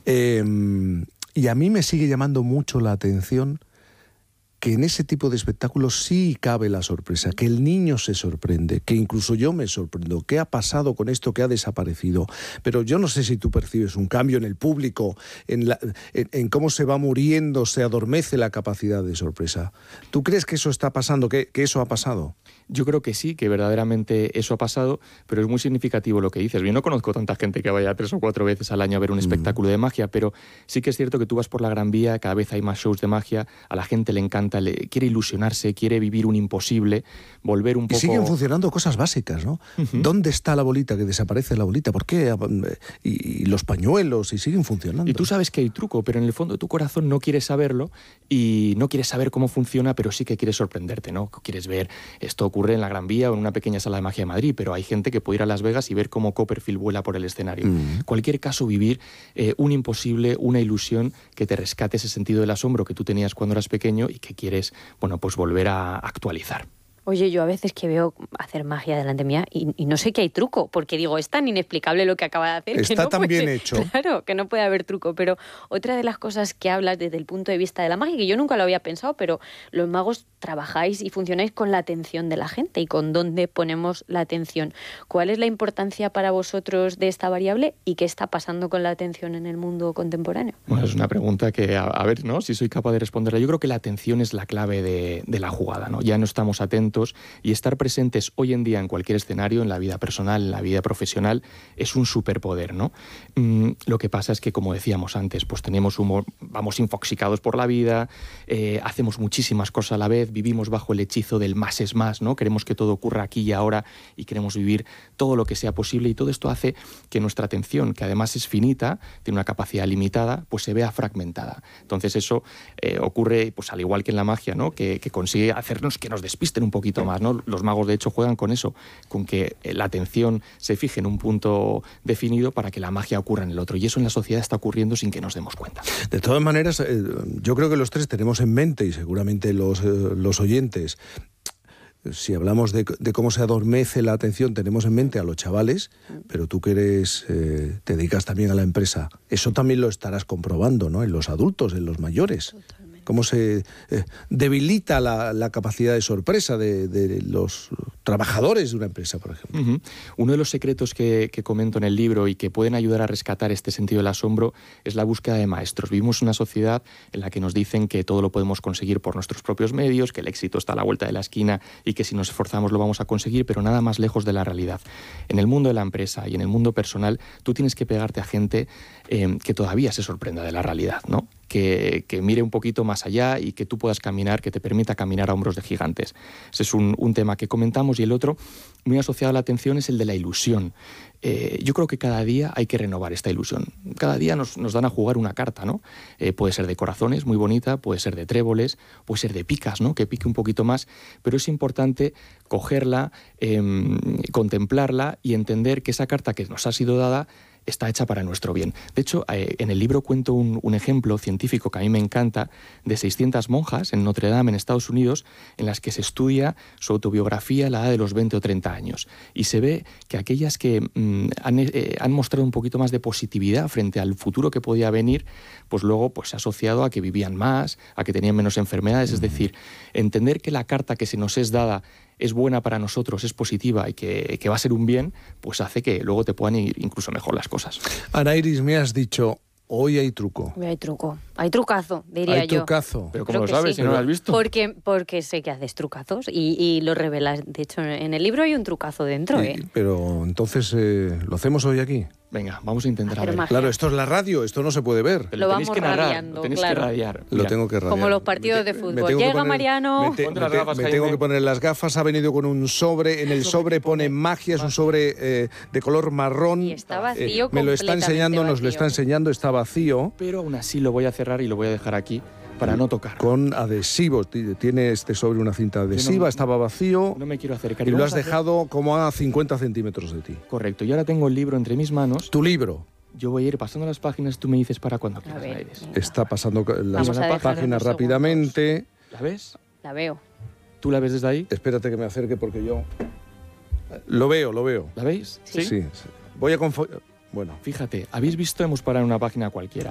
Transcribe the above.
Y a mí me sigue llamando mucho la atención que en ese tipo de espectáculos sí cabe la sorpresa, que el niño se sorprende, que incluso yo me sorprendo. ¿Qué ha pasado con esto que ha desaparecido? Pero yo no sé si tú percibes un cambio en el público, en cómo se va muriendo, se adormece la capacidad de sorpresa. ¿Tú crees que eso está pasando, que eso ha pasado? Yo creo que sí, que verdaderamente eso ha pasado, pero es muy significativo lo que dices. Yo no conozco tanta gente que vaya 3 o 4 veces al año a ver un espectáculo de magia, pero sí que es cierto que tú vas por la Gran Vía, cada vez hay más shows de magia, a la gente le encanta, quiere ilusionarse, quiere vivir un imposible, volver un poco... Y siguen funcionando cosas básicas, ¿no? ¿Dónde está la bolita? Que desaparece la bolita. ¿Por qué? Y los pañuelos, y siguen funcionando. Y tú sabes que hay truco, pero en el fondo de tu corazón no quieres saberlo y no quieres saber cómo funciona, pero sí que quieres sorprenderte, ¿no? Quieres ver, esto ocurre en la Gran Vía o en una pequeña sala de magia de Madrid, pero hay gente que puede ir a Las Vegas y ver cómo Copperfield vuela por el escenario. Cualquier caso, vivir un imposible, una ilusión que te rescate ese sentido del asombro que tú tenías cuando eras pequeño y que quieres, bueno, pues volver a actualizar. Oye, yo a veces que veo hacer magia delante mía y no sé que hay truco, porque digo, es tan inexplicable lo que acaba de hacer. Está que no tan puede, bien hecho. Claro, que no puede haber truco, pero otra de las cosas que hablas desde el punto de vista de la magia, que yo nunca lo había pensado, pero los magos trabajáis y funcionáis con la atención de la gente y con dónde ponemos la atención. ¿Cuál es la importancia para vosotros de esta variable y qué está pasando con la atención en el mundo contemporáneo? Bueno, es una pregunta que, a ver, ¿no? Si soy capaz de responderla. Yo creo que la atención es la clave de la jugada, ¿no? Ya no estamos atentos y estar presentes hoy en día en cualquier escenario, en la vida personal, en la vida profesional, es un superpoder, ¿no? Lo que pasa es que, como decíamos antes, pues tenemos humor, vamos infoxicados por la vida, hacemos muchísimas cosas a la vez, vivimos bajo el hechizo del más es más, ¿no? Queremos que todo ocurra aquí y ahora y queremos vivir todo lo que sea posible y todo esto hace que nuestra atención, que además es finita, tiene una capacidad limitada, pues se vea fragmentada. Entonces eso ocurre, pues al igual que en la magia, ¿no? Que consigue hacernos que nos despisten un poquito más, ¿no? Los magos, de hecho, juegan con eso, con que la atención se fije en un punto definido para que la magia ocurra en el otro. Y eso en la sociedad está ocurriendo sin que nos demos cuenta. De todas maneras, yo creo que los tres tenemos en mente, y seguramente los oyentes, si hablamos de cómo se adormece la atención, tenemos en mente a los chavales, pero tú que eres, te dedicas también a la empresa, eso también lo estarás comprobando, ¿no? En los adultos, en los mayores. Totalmente. Cómo se debilita la capacidad de sorpresa de los trabajadores de una empresa, por ejemplo. Uno de los secretos que comento en el libro y que pueden ayudar a rescatar este sentido del asombro es la búsqueda de maestros. Vivimos una sociedad en la que nos dicen que todo lo podemos conseguir por nuestros propios medios, que el éxito está a la vuelta de la esquina y que si nos esforzamos lo vamos a conseguir, pero nada más lejos de la realidad. En el mundo de la empresa y en el mundo personal, tú tienes que pegarte a gente que todavía se sorprenda de la realidad, ¿no? Que mire un poquito más allá y que tú puedas caminar, que te permita caminar a hombros de gigantes. Ese es un tema que comentamos, y el otro, muy asociado a la atención, es el de la ilusión. Yo creo que cada día hay que renovar esta ilusión. Cada día nos dan a jugar una carta, ¿no? Puede ser de corazones, muy bonita, puede ser de tréboles, puede ser de picas, ¿no? Que pique un poquito más, pero es importante cogerla, contemplarla y entender que esa carta que nos ha sido dada está hecha para nuestro bien. De hecho, en el libro cuento un ejemplo científico que a mí me encanta, de 600 monjas en Notre Dame, en Estados Unidos, en las que se estudia su autobiografía a la edad de los 20 o 30 años. Y se ve que aquellas que han mostrado un poquito más de positividad frente al futuro que podía venir, pues luego pues, se ha asociado a que vivían más, a que tenían menos enfermedades. Es decir, entender que la carta que se nos es dada es buena para nosotros, es positiva y que va a ser un bien, pues hace que luego te puedan ir incluso mejor las cosas. Ana Iris, me has dicho, hoy hay truco. Hoy hay truco. Hay trucazo, diría yo. Hay trucazo. ¿Pero cómo lo sabes si no lo has visto? Porque sé que haces trucazos y lo revelas. De hecho, en el libro hay un trucazo dentro, Pero entonces, ¿lo hacemos hoy aquí? Venga, vamos a intentar a ver. Magia. Claro, esto es la radio, esto no se puede ver. Pero lo tenéis vamos que narrar, radiando, lo tenéis claro. que radiar. Lo tengo que radiar. Como los partidos de fútbol. Llega Mariano. Me tengo que poner las gafas, ha venido con un sobre, en el sobre pone magia, es un sobre de color marrón. Y está vacío, me lo está enseñando, nos lo está enseñando, está vacío. Pero aún así lo voy a cerrar y lo voy a dejar aquí para no tocar. Con adhesivo, tiene este sobre una cinta adhesiva, estaba vacío. No me quiero acercar. Y lo has dejado como a 50 centímetros de ti. Correcto, y ahora tengo el libro entre mis manos. Tu libro. Yo voy a ir pasando las páginas, tú me dices para cuando quieras, Aires. Está pasando las Vamos a páginas rápidamente. ¿La ves? La veo. ¿Tú la ves desde ahí? Espérate que me acerque porque yo... Lo veo. ¿La veis? Sí. Voy a Bueno. Fíjate, habéis visto, hemos parado en una página cualquiera.